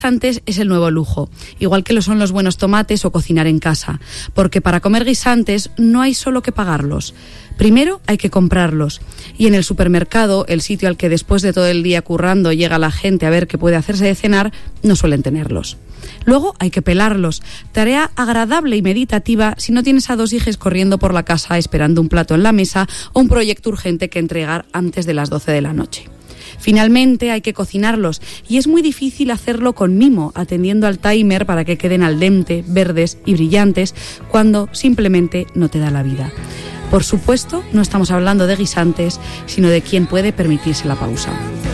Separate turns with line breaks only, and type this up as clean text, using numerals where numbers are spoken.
Guisantes es el nuevo lujo, igual que lo son los buenos tomates o cocinar en casa, porque para comer guisantes no hay solo que pagarlos. Primero hay que comprarlos, y en el supermercado, el sitio al que después de todo el día currando llega la gente a ver qué puede hacerse de cenar, no suelen tenerlos. Luego hay que pelarlos, tarea agradable y meditativa si no tienes a dos hijos corriendo por la casa esperando un plato en la mesa o un proyecto urgente que entregar antes de las 12 de la noche. Finalmente hay que cocinarlos y es muy difícil hacerlo con mimo, atendiendo al timer para que queden al dente, verdes y brillantes, cuando simplemente no te da la vida. Por supuesto, no estamos hablando de guisantes, sino de quien puede permitirse la pausa.